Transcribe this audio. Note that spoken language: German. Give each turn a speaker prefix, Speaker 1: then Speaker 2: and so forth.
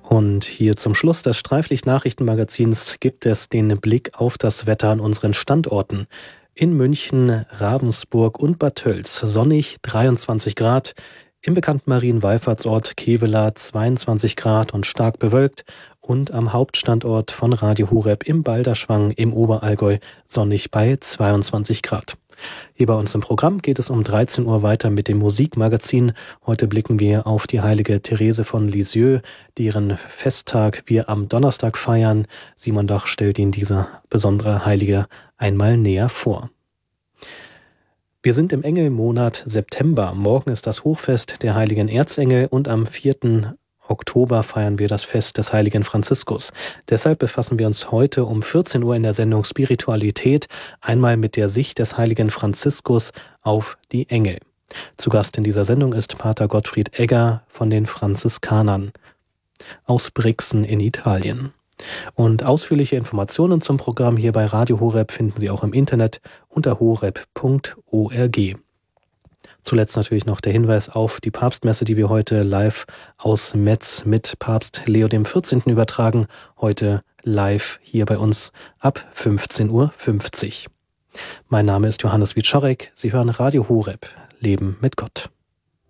Speaker 1: Und hier zum Schluss des Streiflicht-Nachrichtenmagazins gibt es den Blick auf das Wetter an unseren Standorten. In München, Ravensburg und Bad Tölz sonnig 23 Grad, im bekannten Marienwallfahrtsort Kevela 22 Grad und stark bewölkt und am Hauptstandort von Radio Horeb im Balderschwang im Oberallgäu sonnig bei 22 Grad. Hier bei uns im Programm geht es um 13 Uhr weiter mit dem Musikmagazin. Heute blicken wir auf die heilige Therese von Lisieux, deren Festtag wir am Donnerstag feiern. Simon Dach stellt Ihnen dieser besondere Heilige einmal näher vor. Wir sind im Engelmonat September. Morgen ist das Hochfest der heiligen Erzengel und am 4. Oktober feiern wir das Fest des heiligen Franziskus. Deshalb befassen wir uns heute um 14 Uhr in der Sendung Spiritualität einmal mit der Sicht des heiligen Franziskus auf die Engel. Zu Gast in dieser Sendung ist Pater Gottfried Egger von den Franziskanern aus Brixen in Italien. Und ausführliche Informationen zum Programm hier bei Radio Horeb finden Sie auch im Internet unter horeb.org. Zuletzt natürlich noch der Hinweis auf die Papstmesse, die wir heute live aus Metz mit Papst Leo XIV. Übertragen. Heute live hier bei uns ab 15:50 Uhr. Mein Name ist Johannes Wieczorek. Sie hören Radio Horeb, Leben mit Gott.